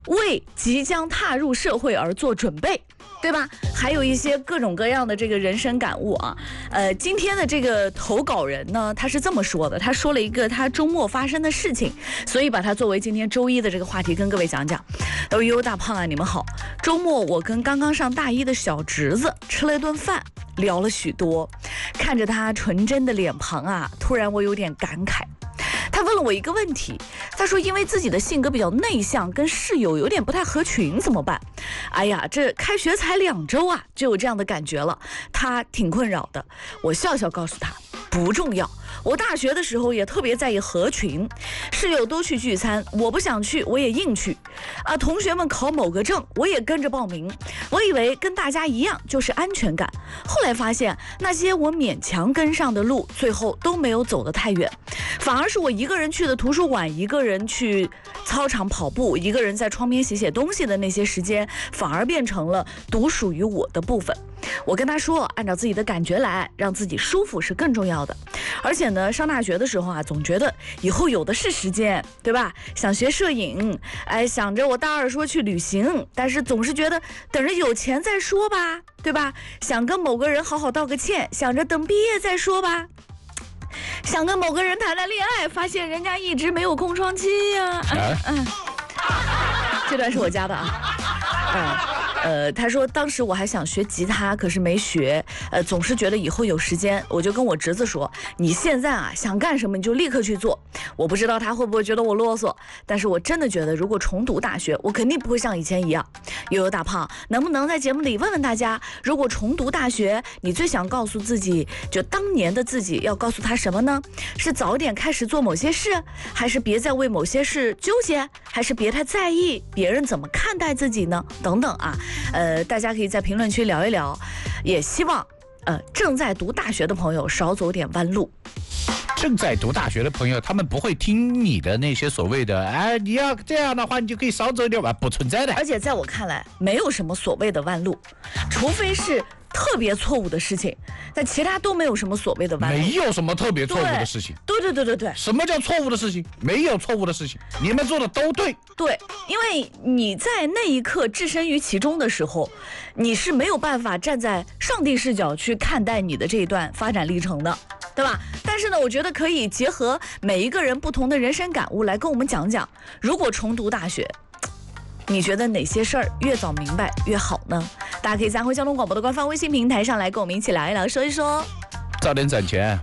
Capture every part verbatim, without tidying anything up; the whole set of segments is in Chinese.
为即将踏入社会而做准备，对吧？还有一些各种各样的这个人生感悟啊。呃，今天的这个投稿人呢，他是这么说的，他说了一个他周末发生的事情，所以把它作为今天周一的这个话题跟各位讲讲。都呦大胖啊，你们好，周末我跟刚刚上大一的小侄子吃了一顿饭，聊了许多，看着他纯真的脸庞啊，突然我有点感慨。他问了我一个问题，他说因为自己的性格比较内向，跟室友有点不太合群，怎么办？哎呀，这开学才两周啊，就有这样的感觉了，他挺困扰的。我笑笑告诉他，不重要。我大学的时候也特别在意合群，室友都去聚餐，我不想去，我也硬去。啊，同学们考某个证，我也跟着报名。我以为跟大家一样就是安全感，后来发现那些我勉强跟上的路，最后都没有走得太远，反而是我一个人去的图书馆，一个人去操场跑步，一个人在窗边写写东西的那些时间，反而变成了独属于我的部分。我跟他说，按照自己的感觉来，让自己舒服是更重要的。而且呢，上大学的时候啊，总觉得以后有的是时间，对吧？想学摄影，哎，想着我大二说去旅行，但是总是觉得等着有钱再说吧，对吧？想跟某个人好好道个歉，想着等毕业再说吧。想跟某个人谈谈恋爱，发现人家一直没有空窗期呀、啊。嗯嗯，这段是我加的啊。嗯。呃，他说当时我还想学吉他，可是没学，呃，总是觉得以后有时间，我就跟我侄子说，你现在啊想干什么你就立刻去做。我不知道他会不会觉得我啰嗦，但是我真的觉得如果重读大学，我肯定不会像以前一样。悠悠大胖，能不能在节目里问问大家，如果重读大学，你最想告诉自己，就当年的自己要告诉他什么呢？是早点开始做某些事，还是别再为某些事纠结，还是别太在意别人怎么看待自己呢？等等啊。呃，大家可以在评论区聊一聊，也希望呃正在读大学的朋友少走点弯路。 正在读大学的朋友，他们不会听你的那些所谓的，哎，你要这样的话，你就可以少走一点弯，不存在的。 而且在我看来，没有什么所谓的弯路，除非是特别错误的事情，但其他都没有什么所谓的弯路。 没有什么特别错误的事情。 对对对对对。 什么叫错误的事情？没有错误的事情，你们做的都对。 对，因为你在那一刻置身于其中的时候，你是没有办法站在上帝视角去看待你的这一段发展历程的，对吧？但是呢，我觉得可以结合每一个人不同的人生感悟来跟我们讲讲，如果重读大学，你觉得哪些事儿越早明白越好呢？大家可以在回交通广播的官方微信平台上来跟我们一起聊一聊，说一说。 早点攒钱，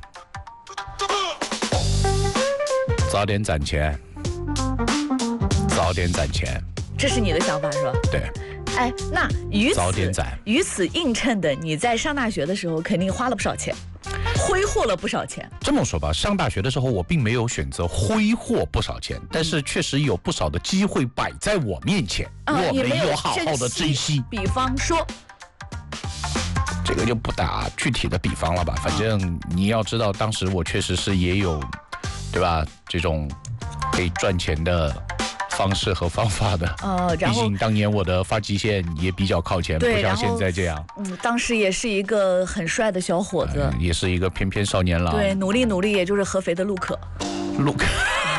早点攒钱，早点攒钱， 这是你的想法是吧？ 对。 哎，那于此早点攒， 于此映衬的，你在上大学的时候肯定花了不少钱，挥霍了不少钱。 这么说吧，上大学的时候我并没有选择挥霍不少钱，但是确实有不少的机会摆在我面前，嗯、我没有好好的珍惜。 比方说， 这个就不打具体的比方了吧，反正你要知道，当时我确实是也有，对吧？这种可以赚钱的方式和方法的， 呃， 毕竟当年我的发际线也比较靠前，不像现在这样。 嗯，当时也是一个很帅的小伙子， 呃、也是一个翩翩少年郎。 对，努力努力，也就是合肥的陆可。 陆可。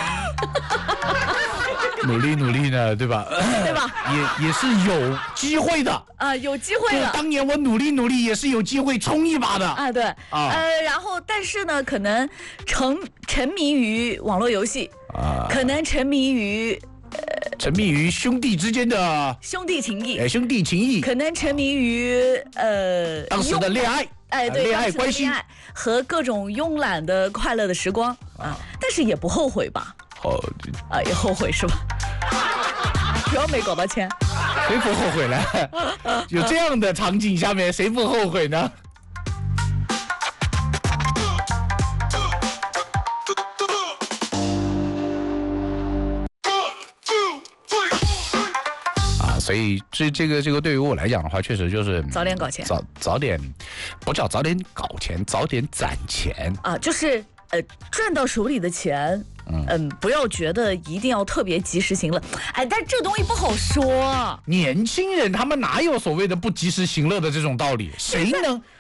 努力努力呢，对吧？ 对吧？ 也也是有机会的啊、 呃，有机会的。 当年我努力努力，也是有机会冲一把的啊。对啊，呃，然后但是呢，可能沉沉迷于网络游戏啊，可能沉迷于。 呃，沉迷于兄弟之间的兄弟情谊， 兄弟情谊， 可能沉迷于呃当时的恋爱， 哎，对， 恋爱关系和各种慵懒的快乐的时光啊，但是也不后悔吧？ 哦， 啊，也后悔是吧？主要没搞到钱， 谁不后悔呢？有这样的场景下面，谁不后悔呢？所以这这个这个对于我来讲的话，确实就是早点搞钱， 早早点不叫早点搞钱，早点攒钱啊，就是呃赚到手里的钱，嗯, 嗯不要觉得一定要特别及时行乐，哎，但这东西不好说。 年轻人他们哪有所谓的不及时行乐的这种道理？谁能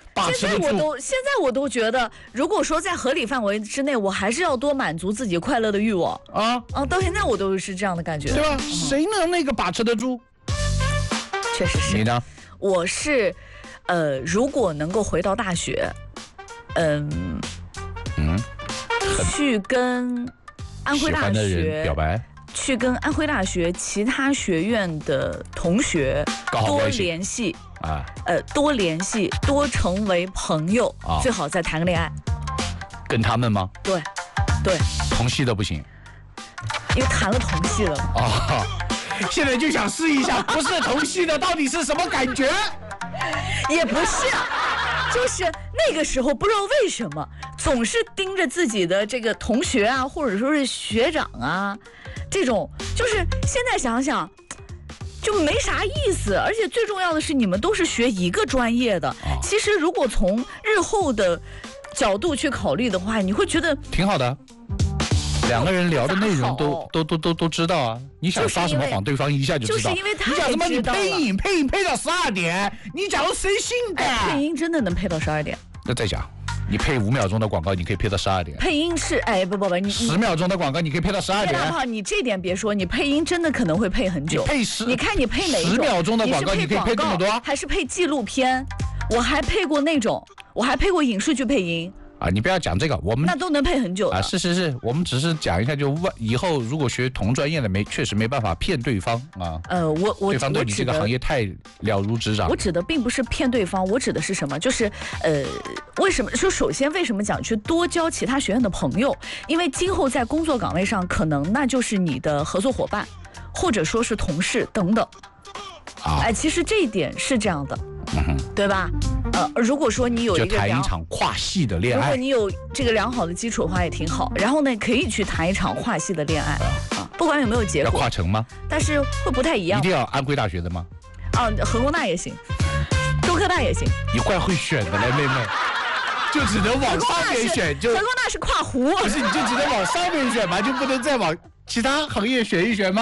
把持得住。 现在我都现在我都觉得，如果说在合理范围之内，我还是要多满足自己快乐的欲望啊啊！到现在我都是这样的感觉， 对吧？嗯、谁能那个把持得住？ 确实是。 你呢？ 我是，呃，如果能够回到大学，嗯嗯，去跟安徽大学表白。 去跟安徽大学其他学院的同学多联系啊，呃，多联系，多成为朋友，啊、最好再谈个恋爱。 跟他们吗？ 对，对。 同系的不行， 因为谈了同系的了。 啊，现在就想试一下，不是同系的到底是什么感觉？ 也不是，就是那个时候不知道为什么总是盯着自己的这个同学啊，或者说是学长啊。这种就是现在想想就没啥意思，而且最重要的是你们都是学一个专业的，哦、其实如果从日后的角度去考虑的话，你会觉得挺好的。两个人聊的内容都都都都都知道啊，你想撒什么谎，对方一下就知道。 就是因为他你讲什么？你配音配音配到十二点，你讲谁信的？ 哎、配音真的能配到十二点？ 那再讲。你配五秒钟的广告，你可以配到十二点。 配音是哎不不不，你十秒钟的广告，你可以配到十二点。 大炮，你这点别说，你配音真的可能会配很久。 你配十， 你看你配哪一种？ 十秒钟的广告，你可以配这么多， 还是配纪录片？我还配过那种，我还配过影视剧配音。 啊，你不要讲这个，我们那都能配很久啊！是是是，我们只是讲一下，就万以后如果学同专业的，没确实没办法骗对方啊。 呃，我我对方对你这个行业太了如指掌。 我指的并不是骗对方，我指的是什么？就是呃，为什么说首先为什么讲去多交其他学院的朋友？因为今后在工作岗位上，可能那就是你的合作伙伴，或者说是同事等等。啊，哎，其实这一点是这样的。嗯、对吧？呃，如果说你有一个就谈一场跨系的恋爱， 如果你有这个良好的基础的话，也挺好。然后呢，可以去谈一场跨系的恋爱啊，不管有没有结果。 要跨城吗？ 但是会不太一样。 一定要安徽大学的吗？ 啊，河工大也行，中科大也行。 你怪会选的嘞，妹妹，就只能往上面选。就河工大是跨湖， 不是你就只能往上面选吗？就不能再往其他行业选一选吗？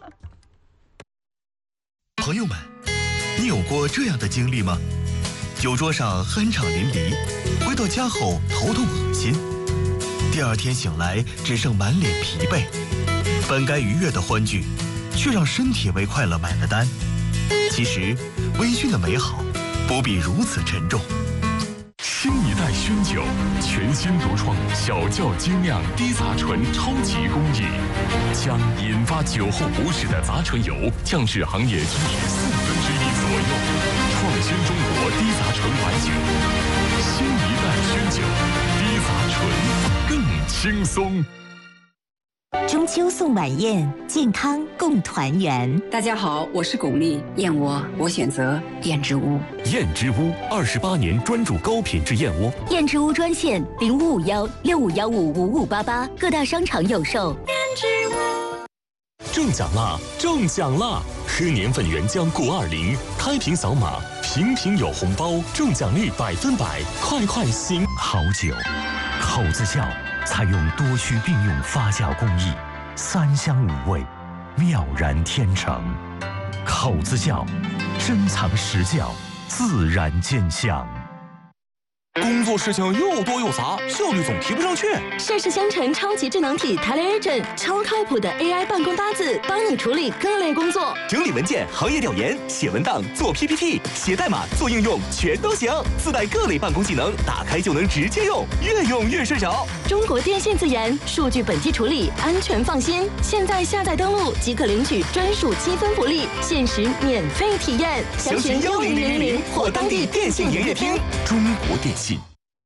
朋友们。你有过这样的经历吗？酒桌上酣畅淋漓，回到家后头痛恶心，第二天醒来只剩满脸疲惫，本该愉悦的欢聚，却让身体为快乐买了单。其实，微醺的美好不必如此沉重。 新一代熏酒，全新独创小窖精酿低杂醇超级工艺，将引发酒后不适的杂醇油降至行业均值四分之一左右，创新中国低杂醇白酒。新一代熏酒，低杂醇更轻松。 中秋送晚宴，健康共团圆。 大家好，我是巩俐，燕窝我选择燕之屋。 燕之屋二十八年专注高品质燕窝。 燕之屋专线零五五幺六五幺五五五八八，各大商场有售。燕之屋中奖啦！中奖啦！喝年份原浆谷二零，开瓶扫码，瓶瓶有红包，中奖率百分百，快快醒！ 好酒，口子窖。采用多区并用发酵工艺，三香五味，妙然天成。口子窖，珍藏实窖，自然见香。 工作事情又多又杂，效率总提不上去。 盛世香城超级智能体 Teleragent， 超靠谱的 A I 办公搭子，帮你处理各类工作， 整理文件、行业调研、写文档、做 P P T、写代码、做应用，全都行。自带各类办公技能，打开就能直接用，越用越顺手。 中国电信自研，数据本地处理，安全放心。现在下载登录即可领取专属积分福利，限时免费体验。 详询幺零零零零或当地电信营业厅。 中国电信。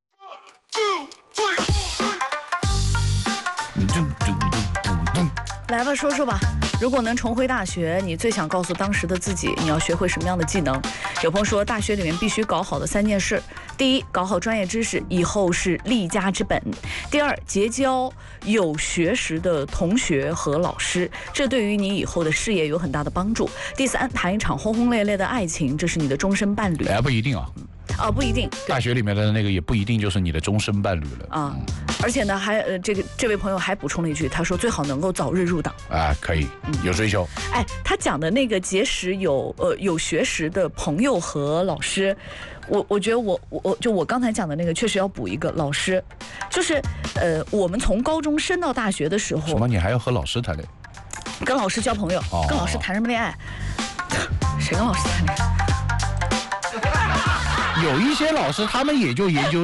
来吧，说说吧。如果能重回大学，你最想告诉当时的自己，你要学会什么样的技能？有朋友说，大学里面必须搞好的三件事：第一，搞好专业知识，以后是立家之本；第二，结交有学识的同学和老师，这对于你以后的事业有很大的帮助；第三，谈一场轰轰烈烈的爱情，这是你的终身伴侣。 哎，不一定啊。 啊，不一定。 大学里面的那个也不一定就是你的终身伴侣了啊。嗯、而且呢，还呃，这个这位朋友还补充了一句，他说最好能够早日入党啊，可以，有追求。 哎，他讲的那个结识有呃有学识的朋友和老师。我我觉得我我就我刚才讲的那个确实要补一个老师，就是呃我们从高中升到大学的时候， 什么你还要和老师谈恋爱？跟老师交朋友，哦、跟老师谈什么恋爱？谁跟老师谈恋爱？ 有一些老师他们也就研究